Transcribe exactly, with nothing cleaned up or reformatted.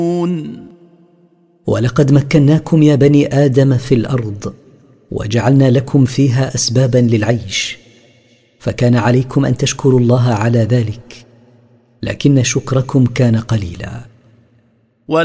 ولقد مكناكم يا بني آدم في الأرض وجعلنا لكم فيها أسبابا للعيش، فكان عليكم أن تشكروا الله على ذلك، لكن شكركم كان قليلا.